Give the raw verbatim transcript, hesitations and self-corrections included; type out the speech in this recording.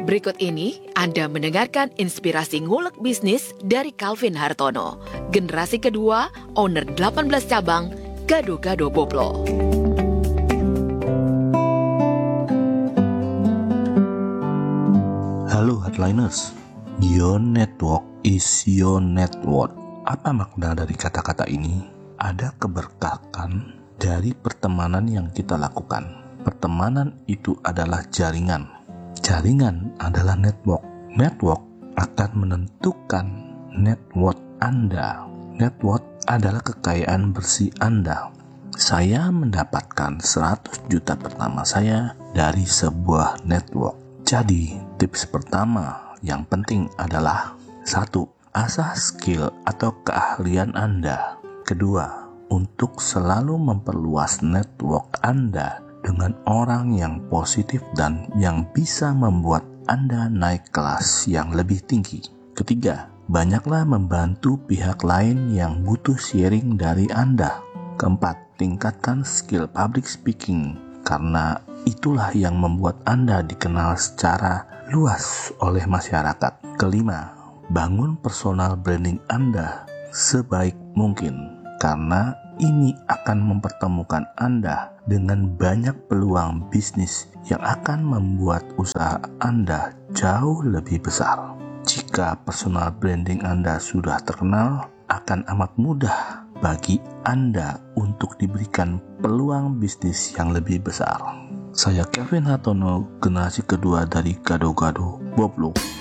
Berikut ini Anda mendengarkan inspirasi ngulek bisnis dari Calvin Hartono, generasi kedua, owner delapan belas cabang, Gado-Gado Boblo. Halo Headliners, your network is your net worth. Apa makna dari kata-kata ini? Ada keberkahan dari pertemanan yang kita lakukan. Pertemanan itu adalah jaringan. Jaringan adalah network. Network akan menentukan net worth Anda. Net worth adalah kekayaan bersih Anda. Saya mendapatkan seratus juta pertama saya dari sebuah network. Jadi, tips pertama yang penting adalah satu, asah skill atau keahlian Anda. Kedua, untuk selalu memperluas network Anda dengan orang yang positif dan yang bisa membuat Anda naik kelas yang lebih tinggi. Ketiga, banyaklah membantu pihak lain yang butuh sharing dari Anda. Keempat, tingkatkan skill public speaking karena itulah yang membuat Anda dikenal secara luas oleh masyarakat. Kelima, bangun personal branding Anda sebaik mungkin karena ini akan mempertemukan Anda dengan banyak peluang bisnis yang akan membuat usaha Anda jauh lebih besar. Jika personal branding Anda sudah terkenal, akan amat mudah bagi Anda untuk diberikan peluang bisnis yang lebih besar. Saya Calvin Hartono, generasi kedua dari Gado-Gado Boblo.